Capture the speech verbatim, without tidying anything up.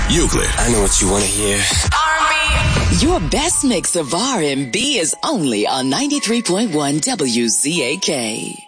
Euclid. I know what you want to hear. R and B. Your best mix of R and B is only on ninety-three point one W Z A K.